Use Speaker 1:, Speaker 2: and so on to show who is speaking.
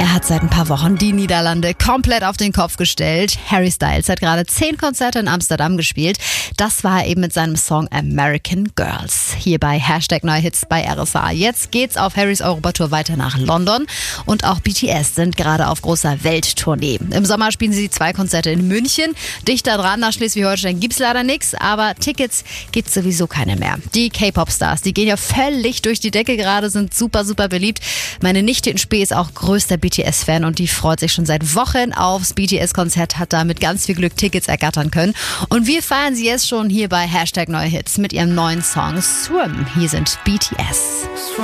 Speaker 1: Er hat seit ein paar Wochen die Niederlande komplett auf den Kopf gestellt. Harry Styles hat gerade 10 Konzerte in Amsterdam gespielt. Das war er eben mit seinem Song American Girls. Hier bei #Neuhits bei RSA. Jetzt geht's auf Harrys Europatour weiter nach London. Und auch BTS sind gerade auf großer Welttournee. Im Sommer spielen sie 2 Konzerte in München. Dichter dran nach Schleswig-Holstein gibt's leider nichts, aber Tickets gibt's sowieso keine mehr. Die K-Pop-Stars, die gehen ja völlig durch die Decke gerade, sind super beliebt. Meine Nichte in Spee ist auch größter BTS-Fan und die freut sich schon seit Wochen aufs BTS-Konzert, hat da mit ganz viel Glück Tickets ergattern können. Und wir feiern sie jetzt schon hier bei #Neuhits mit ihrem neuen Song Swim. Hier sind BTS.